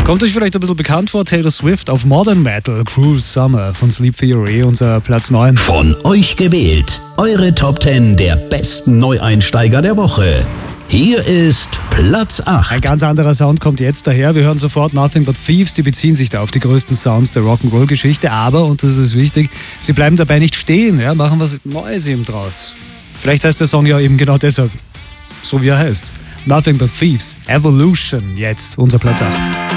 Kommt euch vielleicht ein bisschen bekannt vor, Taylor Swift auf Modern Metal, Cruel Summer von Sleep Theory, unser Platz 9. Von euch gewählt, eure Top 10 der besten Neueinsteiger der Woche. Hier ist Platz 8. Ein ganz anderer Sound kommt jetzt daher. Wir hören sofort Nothing But Thieves. Die beziehen sich da auf die größten Sounds der Rock'n'Roll-Geschichte. Aber, und das ist wichtig, sie bleiben dabei nicht stehen. Ja, machen was Neues eben draus. Vielleicht heißt der Song ja eben genau deshalb, so wie er heißt. Nothing But Thieves, Evolution, jetzt unser Platz 8.